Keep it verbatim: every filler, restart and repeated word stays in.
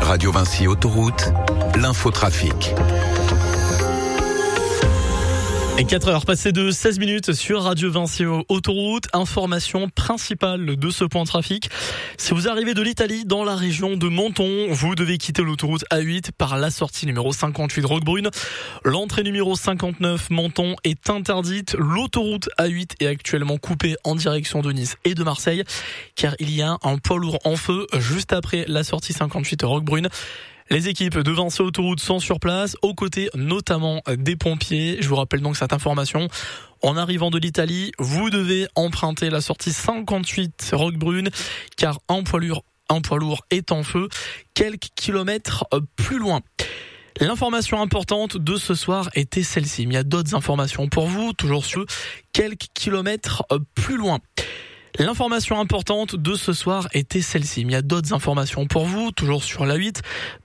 Radio Vinci Autoroute, l'infotrafic. Et quatre heures passées de seize minutes sur Radio Vinci Autoroute. Information principale de ce point de trafic. Si vous arrivez de l'Italie dans la région de Menton, vous devez quitter l'autoroute A huit par la sortie numéro cinquante-huit Roquebrune. L'entrée numéro cinquante-neuf Menton est interdite. L'autoroute A huit est actuellement coupée en direction de Nice et de Marseille car il y a un poids lourd en feu juste après la sortie cinquante-huit Roquebrune. Les équipes de Vinci Autoroute sont sur place, aux côtés notamment des pompiers. Je vous rappelle donc cette information. En arrivant de l'Italie, vous devez emprunter la sortie cinquante-huit Roquebrune, car un poids lourd, un poids lourd est en feu quelques kilomètres plus loin. L'information importante de ce soir était celle-ci. Il y a d'autres informations pour vous, toujours sur quelques kilomètres plus loin. L'information importante de ce soir était celle-ci. Il y a d'autres informations pour vous, toujours sur l'A huit.